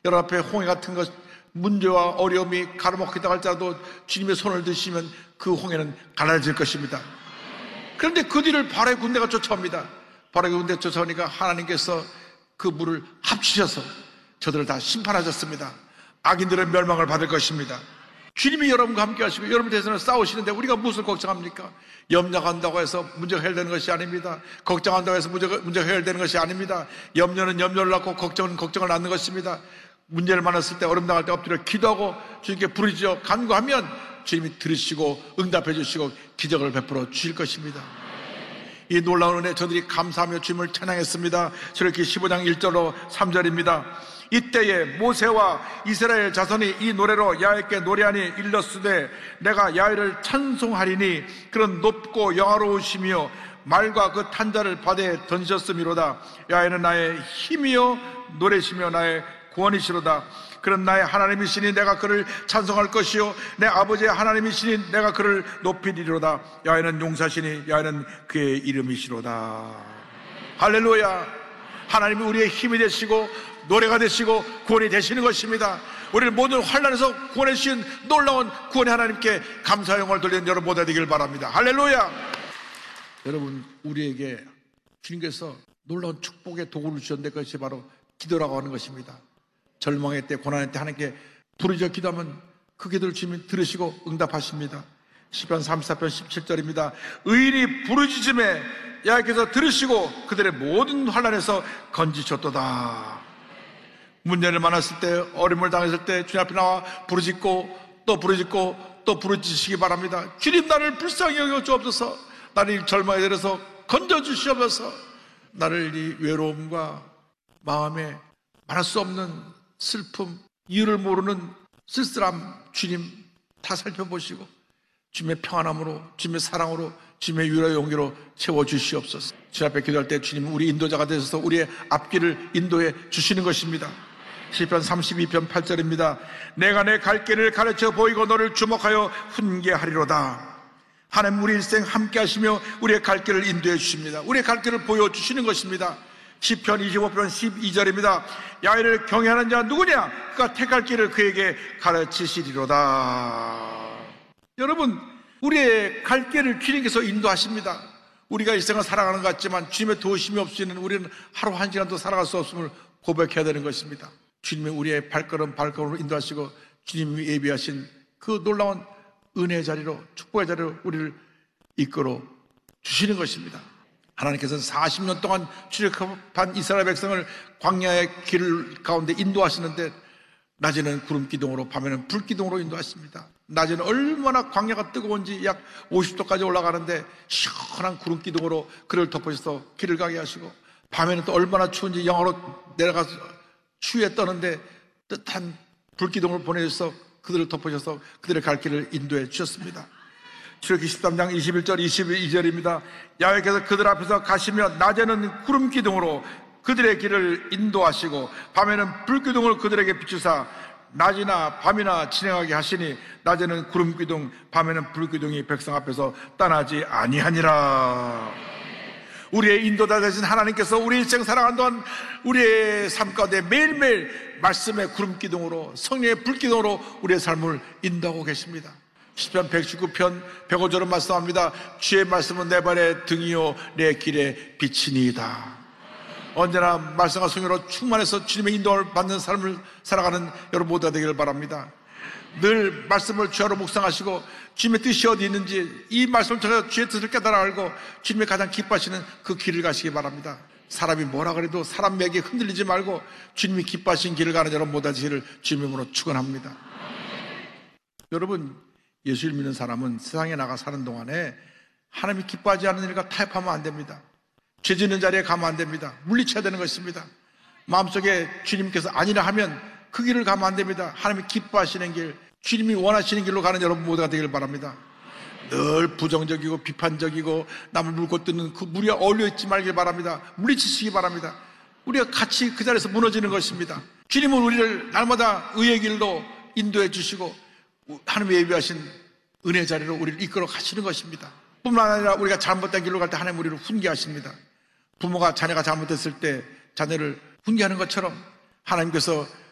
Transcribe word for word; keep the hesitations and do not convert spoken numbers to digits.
여러분 앞에 홍해 같은 것, 문제와 어려움이 가로막히다 할지라도 주님의 손을 드시면 그 홍해는 가라앉을 것입니다. 그런데 그 뒤를 바로의 군대가 쫓아옵니다. 바로의 군대가 쫓아오니까 하나님께서 그 물을 합치셔서 저들을 다 심판하셨습니다. 악인들은 멸망을 받을 것입니다. 주님이 여러분과 함께 하시고 여러분 대해서는 싸우시는데 우리가 무엇을 걱정합니까? 염려한다고 해서 문제가 해결되는 것이 아닙니다. 걱정한다고 해서 문제가, 문제가 해결되는 것이 아닙니다. 염려는 염려를 낳고 걱정은 걱정을 낳는 것입니다. 문제를 만났을 때, 어려움 당할 때 엎드려 기도하고 주님께 부르짖어 간구하면 주님이 들으시고 응답해 주시고 기적을 베풀어 주실 것입니다. 이 놀라운 은혜 저들이 감사하며 주님을 찬양했습니다. 출애굽기 십오 장 일 절로 삼 절입니다. 이때에 모세와 이스라엘 자손이 이 노래로 야훼께 노래하니 일렀으되 내가 야훼를 찬송하리니 그런 높고 영화로우시며 말과 그 탄자를 바다에 던지셨음이로다. 야훼는 나의 힘이요 노래시며 나의 구원이시로다. 그런 나의 하나님이시니 내가 그를 찬송할 것이요 내 아버지의 하나님이시니 내가 그를 높이리로다. 야훼는 용사시니 야훼는 그의 이름이시로다. 할렐루야. 하나님이 우리의 힘이 되시고 노래가 되시고 구원이 되시는 것입니다. 우리를 모든 환난에서 구원해 주신 놀라운 구원의 하나님께 감사의 영광을 돌리는 여러분 모두 되길 바랍니다. 할렐루야. 여러분, 우리에게 주님께서 놀라운 축복의 도구를 주셨는데 그것이 바로 기도라고 하는 것입니다. 절망의 때, 고난의 때 하나님께 부르짖어 기도하면 그 기도를 주님이 들으시고 응답하십니다. 시편 삼십사 편 십칠 절입니다. 의인이 부르짖음에 여호와께서 들으시고 그들의 모든 환난에서 건지셨도다. 문제를 만났을 때, 어려움을 당했을 때 주님 앞에 나와 부르짖고 또 부르짖고 또 부르짖으시기 바랍니다. 주님, 나를 불쌍히 여겨 주옵소서. 나를 이 절망에 들어서 건져주시옵소서. 나를 이 외로움과 마음에 말할 수 없는 슬픔, 이유를 모르는 쓸쓸함 주님 다 살펴보시고 주님의 평안함으로, 주님의 사랑으로, 주님의 위로의 용기로 채워주시옵소서. 주님 앞에 기도할 때 주님은 우리 인도자가 되셔서 우리의 앞길을 인도해 주시는 것입니다. 시편 삼십이 편 팔 절입니다. 내가 내 갈 길을 가르쳐 보이고 너를 주목하여 훈계하리로다. 하나님 우리 일생 함께 하시며 우리의 갈 길을 인도해 주십니다. 우리의 갈 길을 보여주시는 것입니다. 시편 이십오 편 십이 절입니다. 야훼를 경외하는 자 누구냐? 그가 택할 길을 그에게 가르치시리로다. 여러분, 우리의 갈 길을 주님께서 인도하십니다. 우리가 일생을 살아가는 것 같지만 주님의 도우심이 없이는 우리는 하루 한 시간도 살아갈 수 없음을 고백해야 되는 것입니다. 주님이 우리의 발걸음 발걸음으로 인도하시고 주님이 예비하신 그 놀라운 은혜의 자리로, 축복의 자리로 우리를 이끌어 주시는 것입니다. 하나님께서는 사십 년 동안 출애굽한 이스라엘 백성을 광야의 길 가운데 인도하시는데 낮에는 구름 기둥으로 밤에는 불 기둥으로 인도하십니다. 낮에는 얼마나 광야가 뜨거운지 약 오십 도까지 올라가는데 시원한 구름 기둥으로 그를 덮으셔서 길을 가게 하시고 밤에는 또 얼마나 추운지 영하로 내려가서 추위에 떠는데 뜨뜻한 불 기둥을 보내셔서 그들을 덮으셔서 그들의 갈 길을 인도해 주셨습니다. 출애굽기 십삼 장 이십일 절 이십이 절입니다. 야훼께서 그들 앞에서 가시며 낮에는 구름 기둥으로 그들의 길을 인도하시고 밤에는 불 기둥을 그들에게 비추사 낮이나 밤이나 진행하게 하시니 낮에는 구름 기둥 밤에는 불 기둥이 백성 앞에서 떠나지 아니하니라. 우리의 인도자 되신 하나님께서 우리 일생 살아가는 동안 우리의 삶 가운데 매일매일 말씀의 구름 기둥으로 성령의 불 기둥으로 우리의 삶을 인도하고 계십니다. 시편 백십구 편 백오 절은 말씀합니다. 주의 말씀은 내 발의 등이요 내 길의 빛이니이다. 언제나 말씀과 성령으로 충만해서 주님의 인도를 받는 삶을 살아가는 여러분 모두가 되기를 바랍니다. 늘 말씀을 주야로 묵상하시고 주님의 뜻이 어디 있는지 이 말씀을 통해서 주의 뜻을 깨달아 알고 주님의 가장 기뻐하시는 그 길을 가시기 바랍니다. 사람이 뭐라 그래도 사람에게 흔들리지 말고 주님이 기뻐하신 길을 가는 여러분 모두가 되기를 주님의 이름으로 축원합니다. 여러분, 예수를 믿는 사람은 세상에 나가 사는 동안에 하나님이 기뻐하지 않는 일과 타협하면 안 됩니다. 죄 짓는 자리에 가면 안 됩니다. 물리쳐야 되는 것입니다. 마음속에 주님께서 아니라 하면 그 길을 가면 안 됩니다. 하나님이 기뻐하시는 길, 주님이 원하시는 길로 가는 여러분 모두가 되길 바랍니다. 늘 부정적이고 비판적이고 남을 물고 뜯는 그 무리에 어울려 있지 말길 바랍니다. 물리치시기 바랍니다. 우리가 같이 그 자리에서 무너지는 것입니다. 주님은 우리를 날마다 의의 길로 인도해 주시고 하나님의 예비하신 은혜 자리로 우리를 이끌어 가시는 것입니다. 뿐만 아니라 우리가 잘못된 길로 갈 때 하나님 우리를 훈계하십니다. 부모가 자녀가 잘못했을 때 자녀를 훈계하는 것처럼 하나님께서